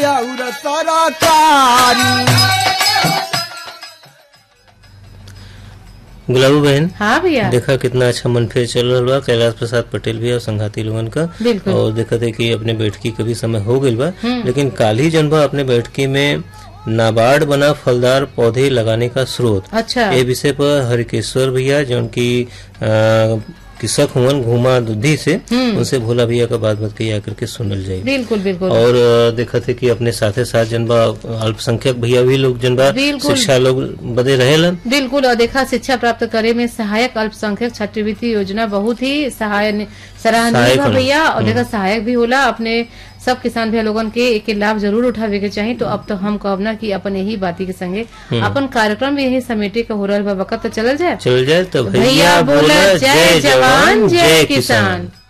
और सरकारी। गुलाबू बहन, हाँ भैया, देखा कितना अच्छा मन फिर चल रहा बा। कैलाश प्रसाद पटेल भी और संघाती लोगन का, बिल्कुल। और देखा थे कि अपने बैठकी का भी समय हो गई बा, लेकिन काल ही जन बा अपने बैठकी में नाबार्ड बना फलदार पौधे लगाने का स्रोत, अच्छा, ये विषय पर हरिकेश्वर भैया जो उनकी किसक हुवन घूमा दुधी से, उनसे भोला भैया का बात कही आकर के सुनल जाए। बिल्कुल बिल्कुल। और देखा थे कि अपने साथे साथ जनबा अल्पसंख्यक भैया भी लोग जनबा बिल्कुल। शिक्षा लोग बदे रहेलन। बिल्कुल। और देखा शिक्षा प्राप्त करे में सहायक अल्पसंख्यक छात्रवृत्ति योजना बहुत ही सराहनीय बा भैया। और देखा सहायक भी होला, अपने सब किसान भैया लोगन के एक लाभ जरूर उठावे के चाहिए। तो अब तो हम कहब ना कि अपन यही बाती के संगे अपन कार्यक्रम भी यही समेटे का हो रहा बा। वक्त तो चल जाए तो भैया बोला जय जवान जय किसान।